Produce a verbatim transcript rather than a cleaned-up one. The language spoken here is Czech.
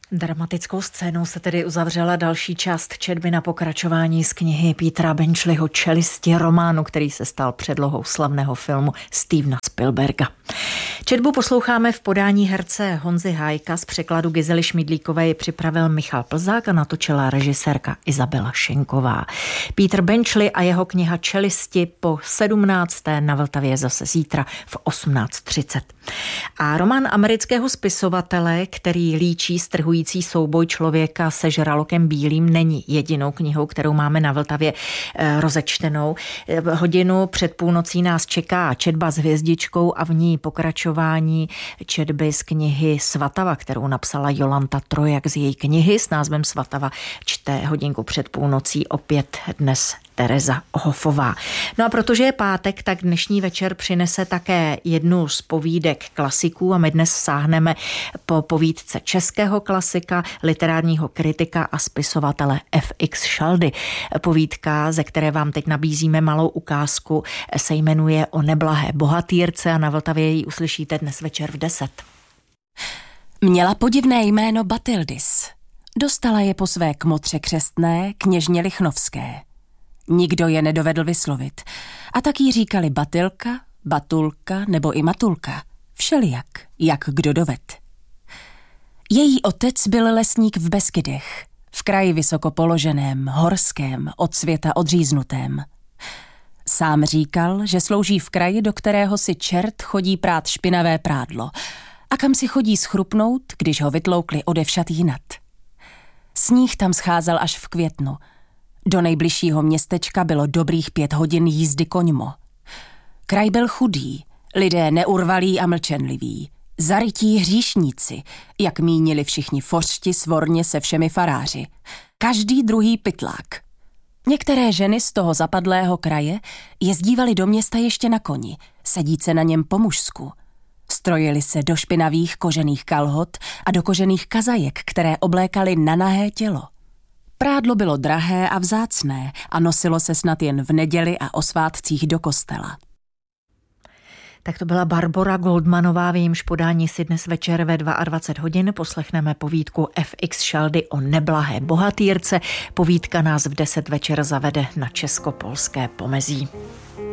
Dramatickou scénou se tedy uzavřela další část četby na pokračování z knihy Petera Benčliho Čelisti, románu, který se stal předlohou slavného filmu Stevena Spielberga. Četbu posloucháme v podání herce Honzy Hájka, z překladu Gizely Šmídlíkové ji připravil Michal Plzák a natočila režisérka Izabela Šenková. Peter Benčli a jeho kniha Čelisti po sedmnácté na Vltavě zase zítra v osmnáct třicet. A román amerického spisovatele, který líčí strhující souboj člověka se žralokem bílým, není jedinou knihou, kterou máme na Vltavě rozečtenou. Hodinu před půlnocí nás čeká četba s hvězdičkou a v ní pokračování četby z knihy Svatava, kterou napsala Jolanta Trojak. Z její knihy s názvem Svatava čte hodinku před půlnocí opět dnes Tereza Hofová. No a protože je pátek, tak dnešní večer přinese také jednu z povídek klasiků a my dnes sáhneme po povídce českého klasika, literárního kritika a spisovatele F X Šaldy. Povídka, ze které vám teď nabízíme malou ukázku, se jmenuje O neblahé bohatýrce a na Vltavě ji uslyšíte dnes večer v deset. Měla podivné jméno Batildis. Dostala je po své kmotře křestné, kněžně Lichnovské. Nikdo je nedovedl vyslovit. A tak jí říkali Batilka, Batulka nebo i Matulka. Všelijak, jak kdo doved. Její otec byl lesník v Beskydech, v kraji vysoko položeném, horském, od světa odříznutém. Sám říkal, že slouží v kraji, do kterého si čert chodí prát špinavé prádlo a kam si chodí schrupnout, když ho vytloukli odevšad jinat. Sníh tam scházel až v květnu. Do nejbližšího městečka bylo dobrých pět hodin jízdy koňmo. Kraj byl chudý, lidé neurvalí a mlčenliví, zarytí hříšníci, jak mínili všichni fořti svorně se všemi faráři. Každý druhý pytlák. Některé ženy z toho zapadlého kraje jezdívaly do města ještě na koni, sedíce na něm po mužsku. Strojili se do špinavých kožených kalhot a do kožených kazajek, které oblékaly na nahé tělo. Prádlo bylo drahé a vzácné a nosilo se snad jen v neděli a o svátcích do kostela. Tak to byla Barbora Goldmanová, v jejímž podání si dnes večer ve dvacet dva hodin poslechneme povídku F X Šaldy O neblahé bohatýrce. Povídka nás v deset večer zavede na česko-polské pomezí.